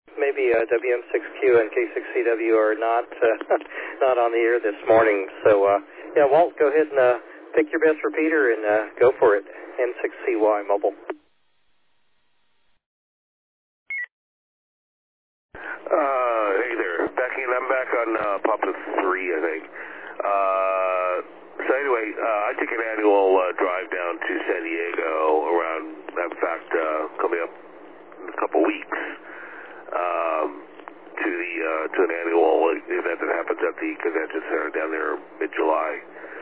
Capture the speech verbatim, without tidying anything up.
maybe uh, W M six Q and K six C W are not uh, not on the air this morning. So, uh, yeah, Walt, go ahead and uh, pick your best repeater and uh, go for it. N six C Y mobile. Uh, hey there. Backing, I'm back on uh, Papa three, I think. Uh, so anyway, uh, I take an annual uh, drive down to San Diego around, in fact, uh, coming up in a couple weeks, um, to the uh, to an annual event that happens at the convention center down there mid-July.